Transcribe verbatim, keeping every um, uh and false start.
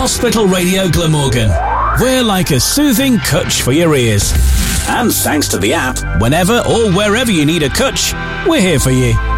Hospital Radio Glamorgan. We're like a soothing cwtch for your ears. And thanks to the app, whenever or wherever you need a cwtch, we're here for you.